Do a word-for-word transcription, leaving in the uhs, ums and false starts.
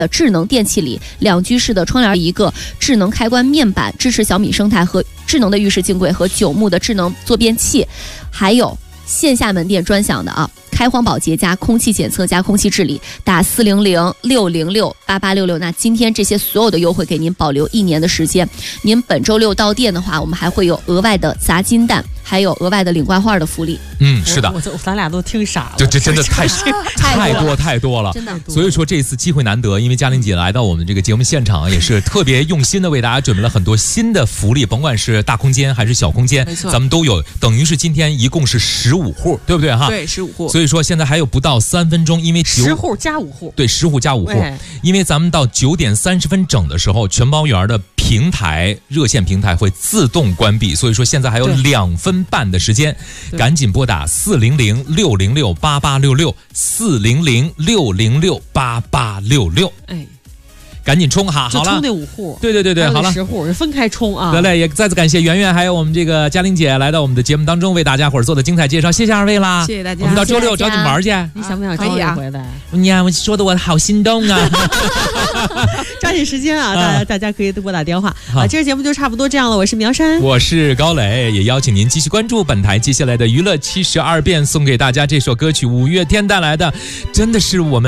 的智能电器里，两居室的窗帘一个，智能开关面板，支持小米生态和智能的浴室镜柜和九牧的智能坐便器，还有线下门店专享的啊，开荒保洁加空气检测加空气治理，打四零零六零六八八六六。那今天这些所有的优惠给您保留一年的时间，您本周六到店的话，我们还会有额外的砸金蛋，还有额外的领挂画的福利。 嗯，是的， 我我咱俩都听傻了， 这这真的太太多太多了， 真的。 所以说这次机会难得，因为嘉玲姐来到我们这个节目现场，也是特别用心的为大家准备了很多新的福利，甭管是大空间还是小空间，咱们都有。等于是今天一共是十五户，对不对哈？ 对，十五户。 所以说现在还有不到三分钟，因为十户加五户， 对，十户加五户，因为咱们到九点三十分整的时候，全包园的平台热线平台会自动关闭，所以说现在还有两分半的时间，赶紧拨打四零零六零六八八六六四零零六零六八八六六。哎。赶紧冲哈！好了， 就冲那五户， 对对对对，好了， 十户就分开冲啊！ 得嘞，也再次感谢圆圆还有我们这个嘉玲姐来到我们的节目当中，为大家伙儿做的精彩介绍，谢谢二位啦！ 谢谢大家， 我们到周六找你玩去， 你想不想找我回来？ 你看我说的我好心动啊！ 抓紧时间啊，大家大家可以拨打电话啊！今儿节目就差不多这样了，我是苗山， 我是高磊，也邀请您继续关注本台接下来的娱乐七十二变，送给大家这首歌曲五月天带来的，真的是我们。